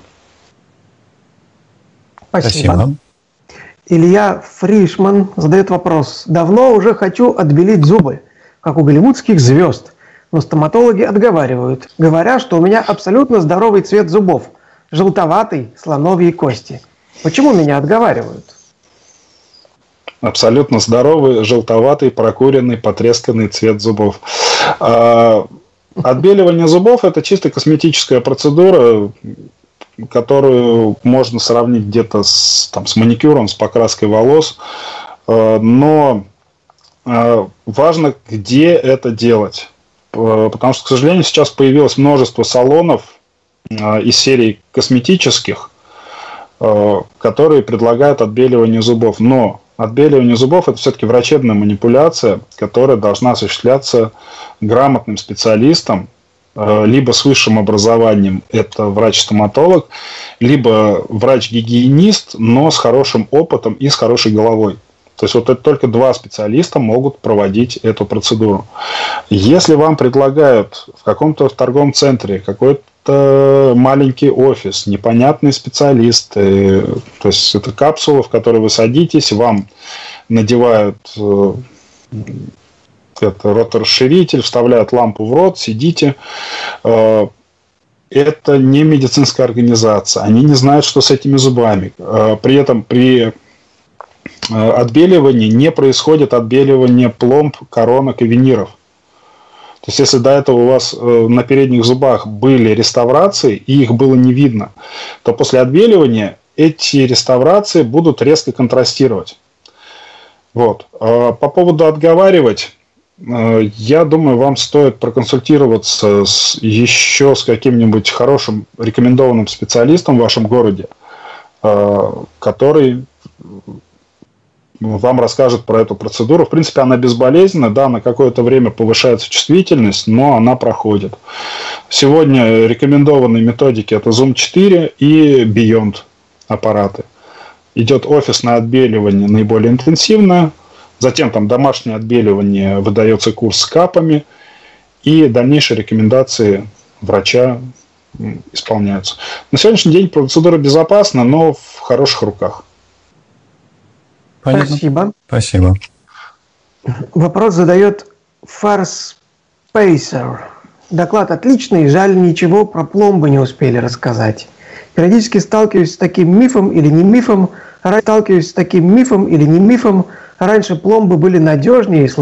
Спасибо. Спасибо. Илья Фришман задает вопрос. Давно уже хочу отбелить зубы, как у голливудских звезд, но стоматологи отговаривают, говоря, что у меня абсолютно здоровый цвет зубов, желтоватый, слоновьей кости. Почему меня отговаривают? Абсолютно здоровый, желтоватый, прокуренный, потресканный цвет зубов. Отбеливание зубов – это чисто косметическая процедура, которую можно сравнить где-то с, там, с маникюром, с покраской волос. Но важно, где это делать. Потому что, к сожалению, сейчас появилось множество салонов из серии косметических, которые предлагают отбеливание зубов. Но отбеливание зубов – это все-таки врачебная манипуляция, которая должна осуществляться грамотным специалистом, либо с высшим образованием, это врач-стоматолог, либо врач-гигиенист, но с хорошим опытом и с хорошей головой. То есть вот это только два специалиста могут проводить эту процедуру. Если вам предлагают в каком-то торговом центре какой-то маленький офис, непонятные специалисты, то есть это капсула, в которой вы садитесь, вам надевают это роторасширитель, вставляют лампу в рот, сидите. Это не медицинская организация, они не знают, что с этими зубами. При этом при отбеливании не происходит отбеливание пломб, коронок и виниров. То есть, если до этого у вас на передних зубах были реставрации, и их было не видно, то после отбеливания эти реставрации будут резко контрастировать. Вот. По поводу отговаривать, я думаю, вам стоит проконсультироваться с, еще с каким-нибудь хорошим рекомендованным специалистом в вашем городе, который вам расскажет про эту процедуру. В принципе, она безболезненна, да, на какое-то время повышается чувствительность, но она проходит. Сегодня рекомендованные методики – это зум четыре и Beyond аппараты. Идет офисное отбеливание наиболее интенсивное, затем там домашнее отбеливание, выдается курс с капами, и дальнейшие рекомендации врача исполняются. На сегодняшний день процедура безопасна, но в хороших руках. Понятно. Спасибо. Спасибо. Вопрос задает Фарс Пейсер. Доклад отличный, жаль, ничего про пломбы не успели рассказать. Периодически сталкиваюсь с таким мифом или не мифом, раньше сталкиваюсь с таким мифом или не мифом. Раньше пломбы были надежнее и